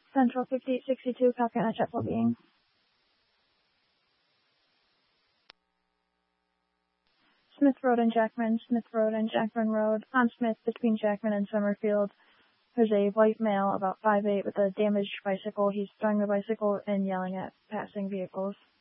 Central 5862, Calcutta Jet Being. Smith Road and Jackman Road. On Smith between Jackman and Summerfield. There's a white male about 5'8" with a damaged bicycle. He's throwing the bicycle and yelling at passing vehicles.